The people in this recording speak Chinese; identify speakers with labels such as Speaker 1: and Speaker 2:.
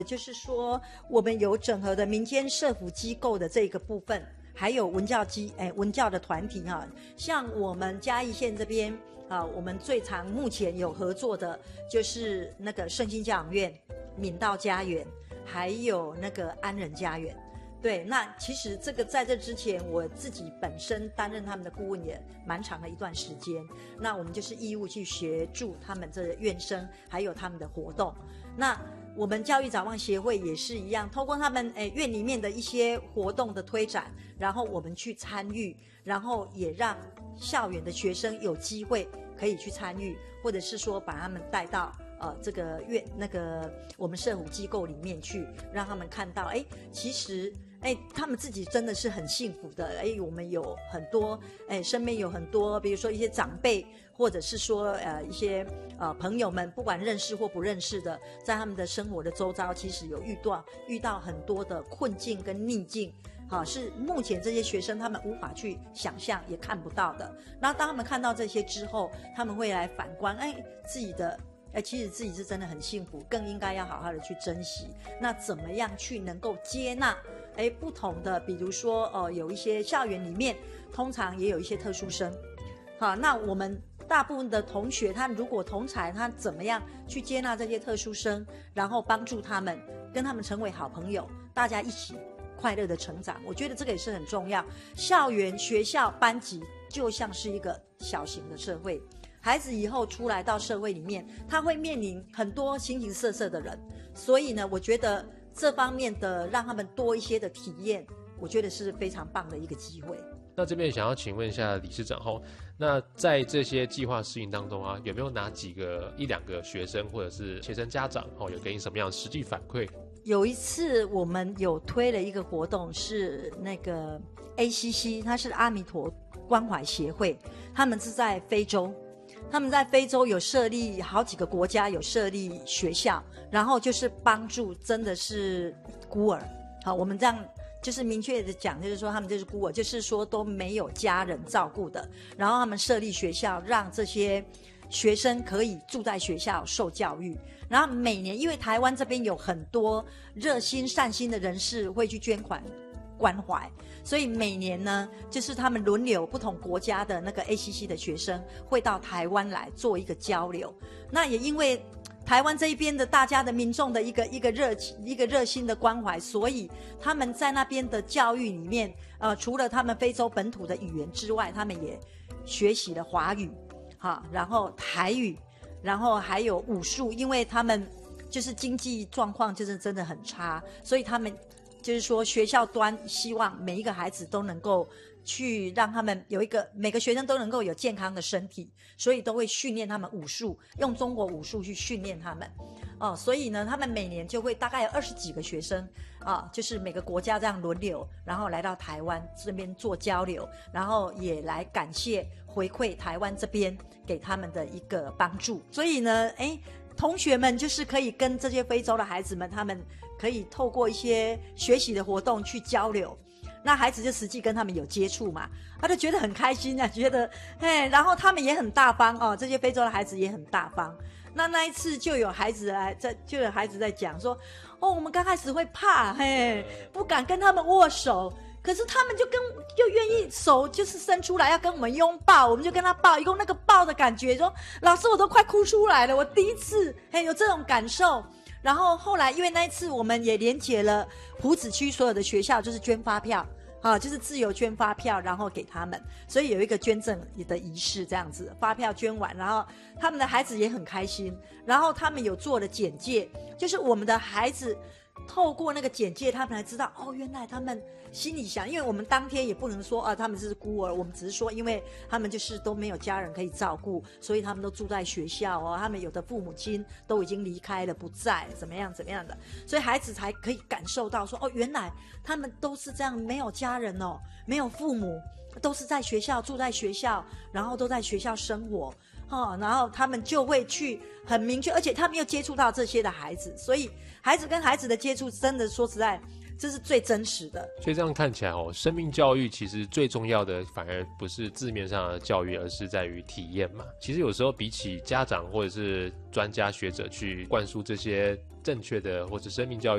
Speaker 1: 就是说我们有整合的民间社福机构的这个部分，还有文教的团体哈，像我们嘉义县这边啊，我们最常目前有合作的就是那个圣心教养院、闽道家园，还有那个安仁家园。对，那其实这个在这之前，我自己本身担任他们的顾问也蛮长的一段时间。那我们就是义务去协助他们这院生，还有他们的活动。那我们教育展望协会也是一样，透过他们院里面的一些活动的推展，然后我们去参与，然后也让校园的学生有机会可以去参与，或者是说把他们带到这个我们社福机构里面去，让他们看到其实他们自己真的是很幸福的。我们有很多身边有很多，比如说一些长辈，或者是说一些朋友们，不管认识或不认识的，在他们的生活的周遭，其实有遇到很多的困境跟逆境。是目前这些学生他们无法去想象也看不到的。然后当他们看到这些之后，他们会来反观自己的其实自己是真的很幸福，更应该要好好的去珍惜。那怎么样去能够接纳不同的，比如说有一些校园里面通常也有一些特殊生。好，那我们大部分的同学，他如果同侪，他怎么样去接纳这些特殊生，然后帮助他们，跟他们成为好朋友，大家一起快乐的成长。我觉得这个也是很重要。校园、学校、班级就像是一个小型的社会，孩子以后出来到社会里面，他会面临很多形形色色的人，所以呢，我觉得这方面的让他们多一些的体验，我觉得是非常棒的一个机会。
Speaker 2: 那这边想要请问一下理事长那在这些计划试营当中啊，有没有哪一两个学生或者是学生家长有给你什么样的实际反馈？
Speaker 1: 有一次我们有推了一个活动，是那个 ACC， 它是阿弥陀关怀协会，他们是在非洲。他们在非洲有设立好几个国家，有设立学校，然后就是帮助真的是孤儿。好，我们这样就是明确的讲，就是说他们就是孤儿，就是说都没有家人照顾的。然后他们设立学校，让这些学生可以住在学校受教育。然后每年，因为台湾这边有很多热心善心的人士会去捐款关怀，所以每年呢，就是他们轮流不同国家的那个 ACC 的学生会到台湾来做一个交流。那也因为台湾这一边的大家的民众的一个热心的关怀，所以他们在那边的教育里面，除了他们非洲本土的语言之外，他们也学习了华语，然后台语，然后还有武术，因为他们就是经济状况就是真的很差，所以他们就是说学校端希望每一个孩子都能够去让他们每个学生都能够有健康的身体，所以都会训练他们武术，用中国武术去训练他们。所以呢，他们每年就会大概有20几个学生就是每个国家这样轮流，然后来到台湾这边做交流，然后也来感谢回馈台湾这边给他们的一个帮助。所以呢，同学们就是可以跟这些非洲的孩子们，他们可以透过一些学习的活动去交流，那孩子就实际跟他们有接触嘛，他就觉得很开心啊，觉得然后他们也很大方这些非洲的孩子也很大方。那一次就有孩子在讲说，我们刚开始会怕，不敢跟他们握手，可是他们就愿意手就是伸出来要跟我们拥抱，我们就跟他抱，一共那个抱的感觉，说老师我都快哭出来了，我第一次有这种感受。然后后来因为那一次我们也连结了埔子区所有的学校，就是捐发票就是自由捐发票，然后给他们，所以有一个捐赠的仪式，这样子发票捐完，然后他们的孩子也很开心，然后他们有做了简介，就是我们的孩子透过那个简介，他们才知道原来他们心里想，因为我们当天也不能说他们是孤儿，我们只是说因为他们就是都没有家人可以照顾，所以他们都住在学校他们有的父母亲都已经离开了不在，怎么样的，所以孩子才可以感受到说原来他们都是这样，没有家人没有父母，都是在学校住在学校，然后都在学校生活然后他们就会去很明确，而且他们又接触到这些的孩子，所以孩子跟孩子的接触真的说实在这是最真实的。
Speaker 2: 所以这样看起来生命教育其实最重要的反而不是字面上的教育，而是在于体验嘛。其实有时候比起家长或者是专家学者去灌输这些正确的或者生命教育